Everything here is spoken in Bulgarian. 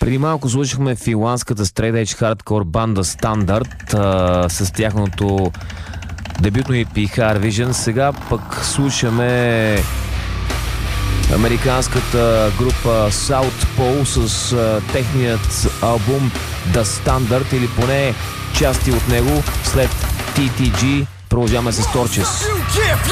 Преди малко слушахме финландската Straight Edge Hardcore банда Standard с тяхното дебютно EP Hard Vision. Сега пък слушаме американската група South Pole с техният албум The Standard, или поне части от него. След TTG продължаваме с Torches.